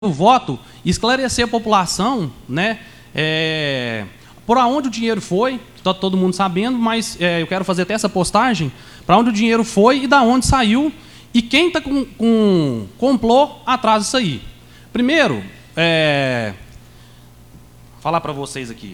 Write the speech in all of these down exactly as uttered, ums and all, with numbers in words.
o voto e esclarecer a população, né, é, por onde o dinheiro foi, está todo mundo sabendo, mas é, eu quero fazer até essa postagem, para onde o dinheiro foi e da onde saiu, e quem está com, com complô atrás disso aí. Primeiro, é, vou falar para vocês aqui.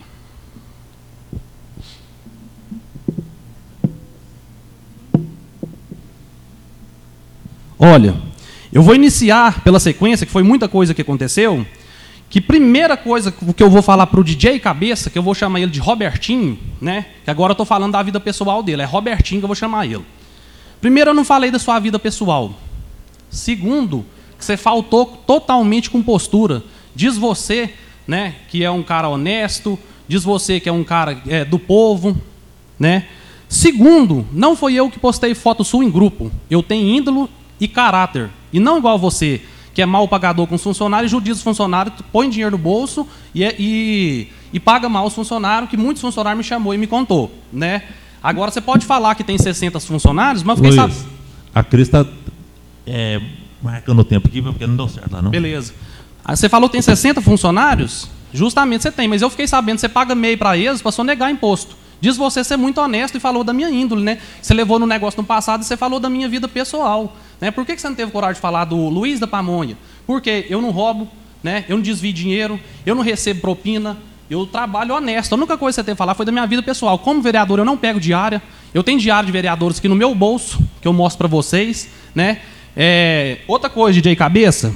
Olha, eu vou iniciar pela sequência, que foi muita coisa que aconteceu, que primeira coisa que eu vou falar para o D J Cabeça, que eu vou chamar ele de Robertinho, né? Que agora eu estou falando da vida pessoal dele, é Robertinho que eu vou chamar ele. Primeiro, eu não falei da sua vida pessoal. Segundo, que você faltou totalmente com postura. Diz você, né, que é um cara honesto, diz você que é um cara é, do povo, né? Segundo, não foi eu que postei foto sua em grupo. Eu tenho índole e caráter. E não igual você, que é mal pagador com os funcionários, judiza os funcionários, põe dinheiro no bolso e, e, e paga mal os funcionários, que muitos funcionários me chamou e me contou, né? Agora, você pode falar que tem sessenta funcionários, mas eu fiquei sabendo... A Cris está é, marcando o tempo aqui, porque não deu certo lá, não? Beleza. Você falou que tem sessenta funcionários? Justamente você tem, mas eu fiquei sabendo que você paga meio para eles para sonegar imposto. Diz você ser muito honesto e falou da minha índole, né? Você levou no negócio no passado e você falou da minha vida pessoal, né? Por que você não teve coragem de falar do Luiz da Pamonha? Porque eu não roubo, né? Eu não desvio dinheiro, eu não recebo propina, eu trabalho honesto. A única coisa que você teve que falar foi da minha vida pessoal. Como vereador, eu não pego diária. Eu tenho diário de vereadores aqui no meu bolso, que eu mostro para vocês, né? É, outra coisa, D J Cabeça,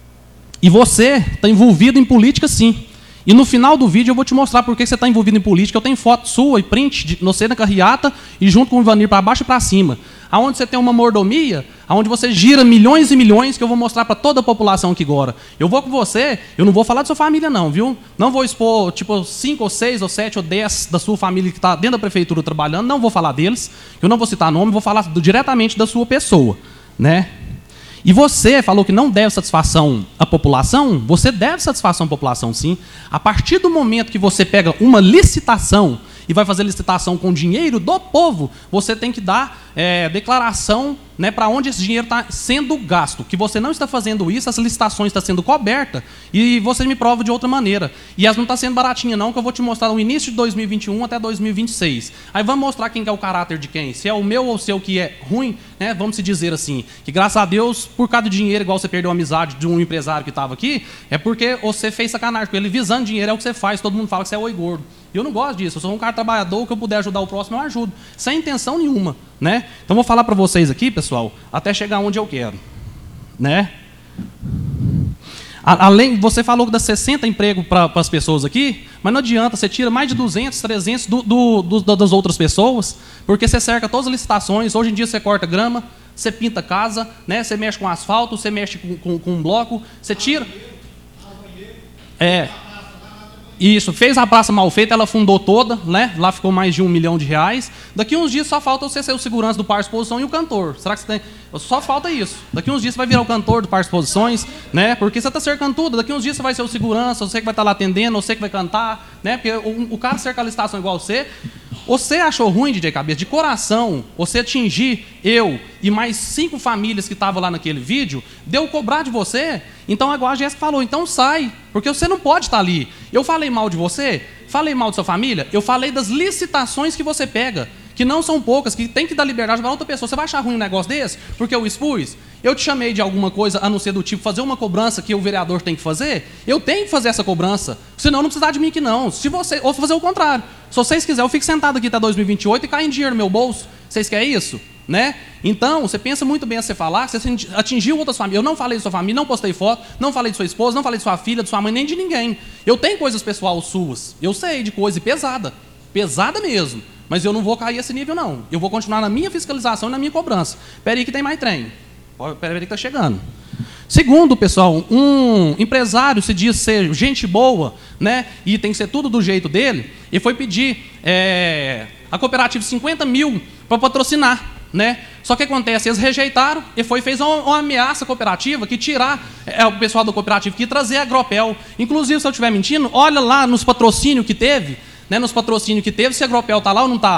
e você está envolvido em política, sim. E no final do vídeo eu vou te mostrar por que você está envolvido em política. Eu tenho foto sua e print de você na carreata e junto com o Ivanir para baixo e para cima. Aonde você tem uma mordomia, aonde você gira milhões e milhões, que eu vou mostrar para toda a população aqui agora. Eu vou com você, eu não vou falar da sua família não, viu? Não vou expor, tipo, cinco ou seis ou sete ou dez da sua família que está dentro da prefeitura trabalhando, não vou falar deles, eu não vou citar nome, vou falar do, diretamente da sua pessoa, né? E você falou que não deve satisfação à população, você deve satisfação à população, sim. A partir do momento que você pega uma licitação e vai fazer licitação com dinheiro do povo, você tem que dar é, declaração, né, para onde esse dinheiro está sendo gasto. Que você não está fazendo isso, as licitações estão sendo cobertas e você me prova de outra maneira. E elas não estão sendo baratinhas não, que eu vou te mostrar no início de dois mil e vinte e um até dois mil e vinte e seis. Aí vamos mostrar quem que é o caráter de quem. Se é o meu ou o seu que é ruim, né, vamos se dizer assim, que graças a Deus, por causa do dinheiro, igual você perdeu a amizade de um empresário que estava aqui, é porque você fez sacanagem com ele, visando dinheiro é o que você faz, todo mundo fala que você é oi gordo. E eu não gosto disso, eu sou um cara trabalhador, que eu puder ajudar o próximo, eu ajudo. Sem intenção nenhuma, né? Então vou falar para vocês aqui, pessoal, até chegar onde eu quero, né? Além, você falou que dá sessenta empregos para as pessoas aqui, mas não adianta, você tira mais de duzentos, trezentos do, do, do, das outras pessoas, porque você cerca todas as licitações, hoje em dia você corta grama, você pinta casa, né? Você mexe com asfalto, você mexe com, com, com um bloco, você tira... É... Isso, fez a praça mal feita, ela fundou toda, né? Lá ficou mais de um milhão de reais. Daqui uns dias só falta você ser o segurança do Parque Exposição e o cantor. Será que você tem... Só falta isso. Daqui uns dias você vai virar o cantor do Parque Exposições, né? Porque você está cercando tudo. Daqui uns dias você vai ser o segurança, você que vai estar lá atendendo, você que vai cantar, né? Porque o, o cara cerca a licitação igual você. Você achou ruim, D J Cabeça, de coração, você atingir eu e mais cinco famílias que estavam lá naquele vídeo, deu cobrar de você? Então agora a Jéssica falou, então sai, porque você não pode estar ali. Eu falei mal de você? Falei mal de sua família? Eu falei das licitações que você pega, que não são poucas, que tem que dar liberdade para outra pessoa. Você vai achar ruim um negócio desse? Porque eu expus? Eu te chamei de alguma coisa, a não ser do tipo fazer uma cobrança que o vereador tem que fazer? Eu tenho que fazer essa cobrança, senão não precisa de mim aqui não. Se você, ou fazer o contrário. Se vocês quiserem, eu fico sentado aqui até dois mil e vinte e oito e cai em dinheiro no meu bolso. Vocês querem isso? Né? Então, você pensa muito bem a você falar, você atingiu outras famílias. Eu não falei de sua família, não postei foto, não falei de sua esposa, não falei de sua filha, de sua mãe, nem de ninguém. Eu tenho coisas pessoais suas. Eu sei de coisa pesada. Pesada mesmo. Mas eu não vou cair a esse nível, não. Eu vou continuar na minha fiscalização e na minha cobrança. Espera aí que tem mais trem. Espera aí que está chegando. Segundo, pessoal, um empresário se diz ser gente boa, né? E tem que ser tudo do jeito dele. E foi pedir é, a cooperativa cinquenta mil para patrocinar, né? Só que acontece, eles rejeitaram e foi fez uma, uma ameaça cooperativa que tirar é, o pessoal da cooperativa que ia trazer a Agropel. Inclusive, se eu estiver mentindo, olha lá nos patrocínios que teve, né? Nos patrocínios que teve, se a Agropel está lá ou não está.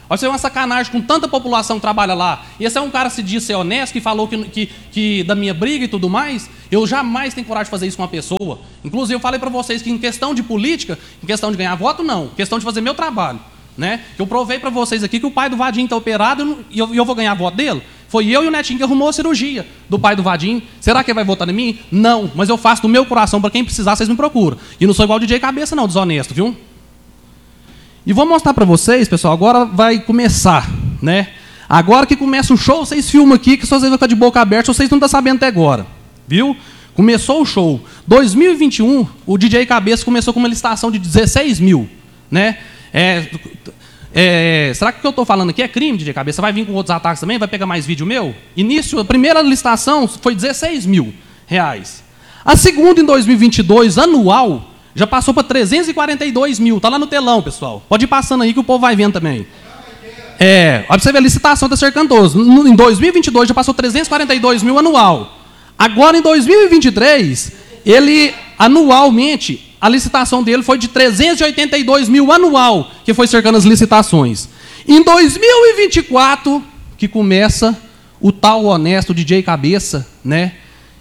Vai ser uma sacanagem com tanta população que trabalha lá. E esse é um cara que se diz ser honesto, que falou que, que, que da minha briga e tudo mais. Eu jamais tenho coragem de fazer isso com uma pessoa. Inclusive, eu falei para vocês que em questão de política, em questão de ganhar voto, não. Em questão de fazer meu trabalho. Né? Eu provei para vocês aqui que o pai do Vadinho está operado e eu, eu vou ganhar voto dele. Foi eu e o Netinho que arrumou a cirurgia do pai do Vadinho. Será que ele vai votar em mim? Não, mas eu faço do meu coração. Para quem precisar, vocês me procuram. E não sou igual o D J Cabeça, não, desonesto, viu? E vou mostrar para vocês, pessoal, agora vai começar, né? Agora que começa o show, vocês filmam aqui, que só vocês vão ficar de boca aberta, vocês não estão sabendo até agora, viu? Começou o show. dois mil e vinte e um, o D J Cabeça começou com uma licitação de dezesseis mil, né? É, é, será que o que eu estou falando aqui é crime, D J Cabeça? Vai vir com outros ataques também? Vai pegar mais vídeo meu? Início, a primeira licitação foi dezesseis mil reais. A segunda, em dois mil e vinte e dois, anual, já passou para trezentos e quarenta e dois mil. Está lá no telão, pessoal. Pode ir passando aí que o povo vai vendo também. É, olha para você ver, a licitação está cercando todos. Em dois mil e vinte e dois já passou trezentos e quarenta e dois mil anual. Agora, em dois mil e vinte e três, ele, anualmente, a licitação dele foi de trezentos e oitenta e dois mil anual, que foi cercando as licitações. Em dois mil e vinte e quatro, que começa o tal honesto D J Cabeça, né,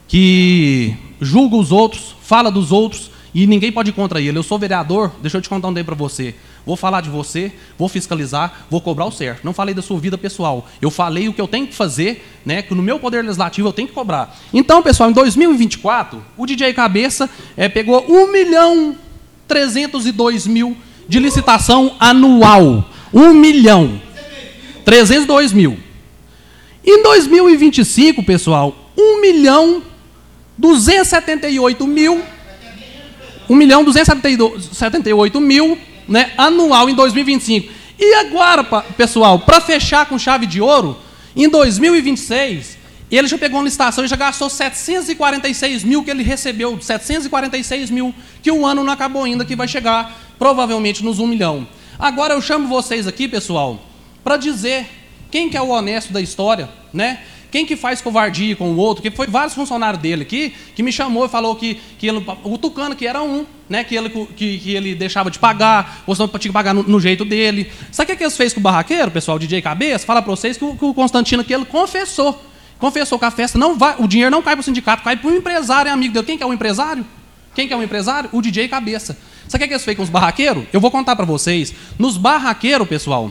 que julga os outros, fala dos outros, e ninguém pode ir contra ele. Eu sou vereador, deixa eu te contar um daí para você. Vou falar de você, vou fiscalizar, vou cobrar o certo. Não falei da sua vida pessoal. Eu falei o que eu tenho que fazer, né, que no meu poder legislativo eu tenho que cobrar. Então, pessoal, em dois mil e vinte e quatro, o D J Cabeça é, pegou um milhão trezentos e dois mil de licitação anual. um milhão trezentos e dois mil. Em dois mil e vinte e cinco, pessoal, um milhão duzentos e setenta e oito mil... um milhão duzentos e setenta e oito mil, né, anual em dois mil e vinte e cinco. E agora, pessoal, para fechar com chave de ouro, em dois mil e vinte e seis, ele já pegou uma licitação e já gastou setecentos e quarenta e seis mil que ele recebeu, setecentos e quarenta e seis mil, que o ano não acabou ainda, que vai chegar provavelmente nos um milhão. Agora eu chamo vocês aqui, pessoal, para dizer quem que é o honesto da história, né? Quem que faz covardia com o outro, que foi vários funcionários dele aqui, que me chamou e falou que, que ele, o Tucano, que era um, né, que, ele, que, que ele deixava de pagar, ou senão tinha que pagar no, no jeito dele. Sabe o que, que eles fez com o barraqueiro, pessoal, D J Cabeça? Fala para vocês que o, que o Constantino aqui, ele confessou. Confessou que a festa não vai, o dinheiro não cai para o sindicato, cai para o empresário, é amigo dele. Quem que é o empresário? Quem que é o empresário? O D J Cabeça. Sabe o que, que eles fez com os barraqueiros? Eu vou contar para vocês. Nos barraqueiros, pessoal,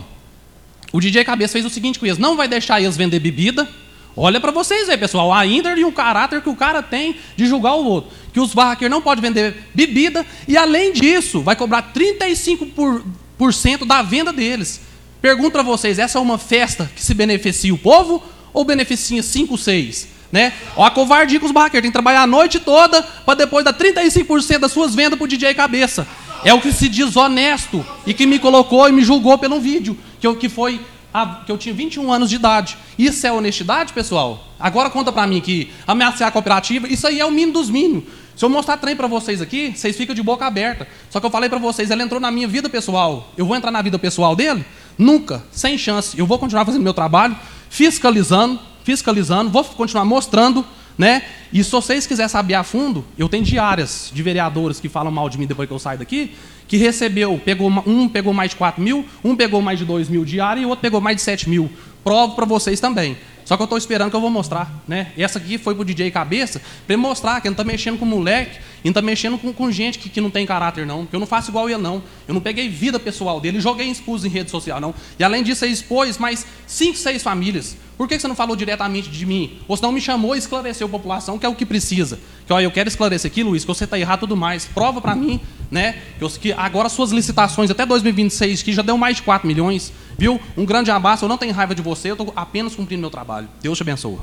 o D J Cabeça fez o seguinte com eles, não vai deixar eles vender bebida. Olha para vocês aí, pessoal, a índole e o caráter que o cara tem de julgar o outro. Que os barraqueiros não podem vender bebida e, além disso, vai cobrar trinta e cinco por cento da venda deles. Pergunto para vocês, essa é uma festa que se beneficia o povo ou beneficia cinco, seis? Né? Olha a covardia com os barraqueiros, tem que trabalhar a noite toda para depois dar trinta e cinco por cento das suas vendas para o D J Cabeça. É o que se diz honesto e que me colocou e me julgou pelo vídeo, que, eu, que foi... que eu tinha vinte e um anos de idade. Isso é honestidade, pessoal? Agora conta pra mim que ameaçar a cooperativa, isso aí é o mínimo dos mínimos. Se eu mostrar trem pra vocês aqui, vocês ficam de boca aberta. Só que eu falei pra vocês, ele entrou na minha vida pessoal. Eu vou entrar na vida pessoal dele? Nunca, sem chance. Eu vou continuar fazendo meu trabalho, fiscalizando, fiscalizando, vou continuar mostrando, né? E se vocês quiserem saber a fundo, eu tenho diárias de vereadores que falam mal de mim depois que eu saio daqui, que recebeu, pegou, um pegou mais de quatro mil, um pegou mais de dois mil diário e o outro pegou mais de sete mil. Provo para vocês também. Só que eu estou esperando que eu vou mostrar, né? Essa aqui foi pro D J Cabeça, para ele mostrar que ele não está mexendo com moleque, e não está mexendo com, com gente que, que não tem caráter, não. Porque eu não faço igual ele, não. Eu não peguei vida pessoal dele, joguei expus em rede social, não. E além disso, você expôs mais cinco, seis famílias. Por que você não falou diretamente de mim? Ou senão me chamou e esclareceu a população, que é o que precisa. Que, ó, eu quero esclarecer aqui, Luiz, que você está errado e tudo mais. Prova para mim, né? Que, eu, que agora suas licitações até dois mil e vinte e seis, que já deu mais de quatro milhões, viu? Um grande abraço, eu não tenho raiva de você, eu estou apenas cumprindo meu trabalho. Deus te abençoe.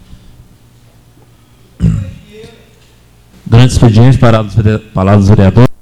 Grande expediente, palavras dos vereadores.